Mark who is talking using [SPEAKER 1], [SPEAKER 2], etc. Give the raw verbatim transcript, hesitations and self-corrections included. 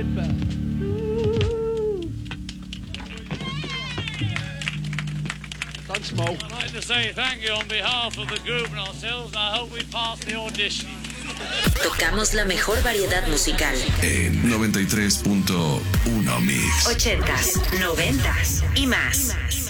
[SPEAKER 1] Thanks, Mo.
[SPEAKER 2] I'd like to say thank you on behalf of the group and ourselves, and I hope we pass the audition.
[SPEAKER 3] Tocamos la mejor variedad musical
[SPEAKER 4] en noventa y tres punto uno Mix.
[SPEAKER 3] ochentas, noventas y más.